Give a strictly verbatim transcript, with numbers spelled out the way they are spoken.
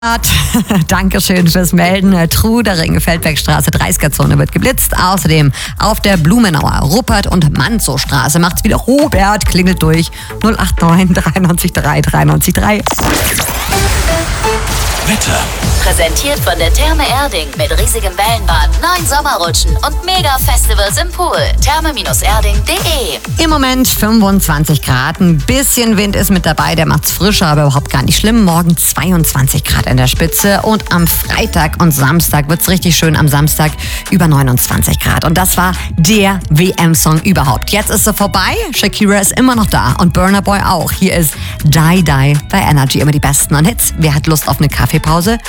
Dankeschön fürs Melden. Trudering, Feldbergstraße, dreißiger-Zone wird geblitzt. Außerdem auf der Blumenauer, Ruppert- und Manzow-Straße macht's wieder Robert, klingelt durch. null acht neun dreiundneunzig drei dreiundneunzig drei. Wetter. Präsentiert von der Therme Erding mit riesigem Wellenbad, neun Sommerrutschen und Mega-Festivals im Pool. therme erding punkt de. Im Moment fünfundzwanzig Grad, ein bisschen Wind ist mit dabei, der macht's frischer, aber überhaupt gar nicht schlimm. Morgen zweiundzwanzig Grad in der Spitze und am Freitag und Samstag wird's richtig schön, am Samstag über neunundzwanzig Grad. Und das war der W M-Song überhaupt. Jetzt ist er vorbei, Shakira ist immer noch da und Burna Boy auch. Hier ist Die Die bei Energy, immer die besten an Hits. Wer hat Lust auf eine Kaffeepause?